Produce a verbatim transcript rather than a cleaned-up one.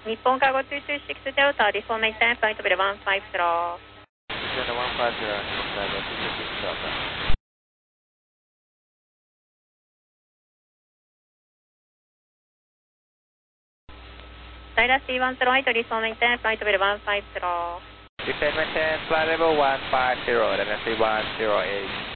日本カーゴにーにーろくデルタ、リフォーメイテン、フライトビルいちごゼロ。 China one five zero, Nippon Cargo two two six Delta. Daiwa C one zero eight, リフォーメイテン、フライトビルいちごゼロ。 Descent maintain, flight level one five zero, Dynasty one zero eight.